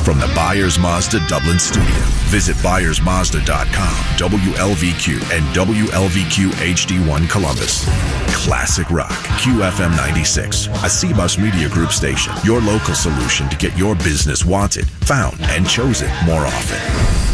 From the Byers Mazda Dublin studio, visit ByersMazda.com, WLVQ, and WLVQ HD1 Columbus. Classic Rock, QFM 96, a C-Bus Media Group station. Your local solution to get your business wanted, found, and chosen more often.